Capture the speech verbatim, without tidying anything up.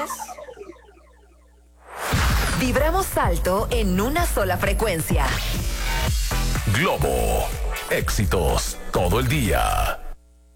es. Vibramos alto en una sola frecuencia. Globo. Éxitos todo el día.